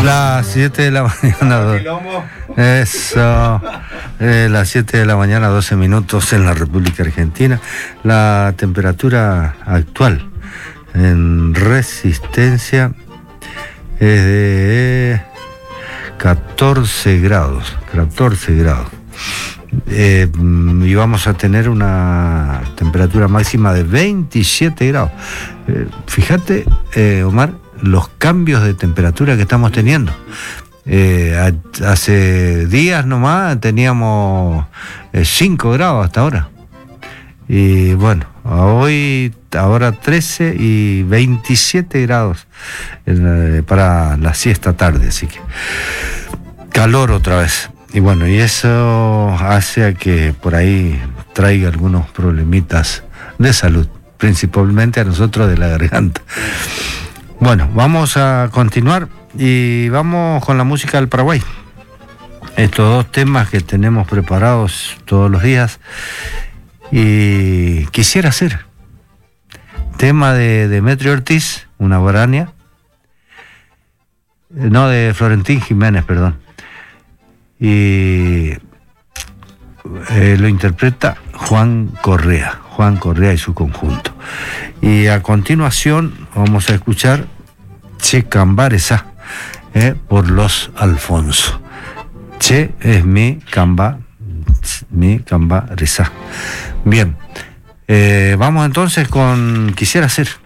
Las 7 de la mañana. Eso. Las 7 de la mañana, 12 minutos en la República Argentina. La temperatura actual en Resistencia es de 14 grados. 14 grados. Y vamos a tener una temperatura máxima de 27 grados. Fíjate, Omar, los cambios de temperatura que estamos teniendo. Hace días nomás teníamos 5 grados hasta ahora. Y bueno, ahora 13 y 27 grados para la siesta tarde, así que calor otra vez. Y bueno, y eso hace a que por ahí traiga algunos problemitas de salud, principalmente a nosotros de la garganta. Bueno, vamos a continuar y vamos con la música del Paraguay. Estos dos temas que tenemos preparados todos los días. Y quisiera hacer tema de Demetrio Ortiz, una guarania. No, de Florentín Jiménez, perdón. Y lo interpreta Juan Correa y su conjunto. Y a continuación vamos a escuchar Che Camba Rezá, por los Alfonso. Che es mi Camba Rezá. Bien, vamos entonces con Quisiera Ser.